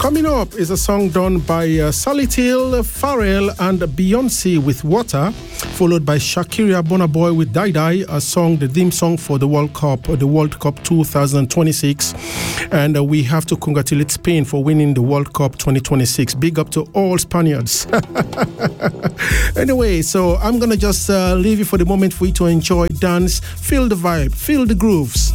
Coming up is a song done by Sally Till, Pharrell, and Beyonce with Water, followed by Shakira Burna Boy with Die Die, a song, the theme song for the World Cup 2026. And we have to congratulate Spain for winning the World Cup 2026. Big up to all Spaniards. Anyway, so I'm going to just leave you for the moment for you to enjoy, dance, feel the vibe, feel the grooves.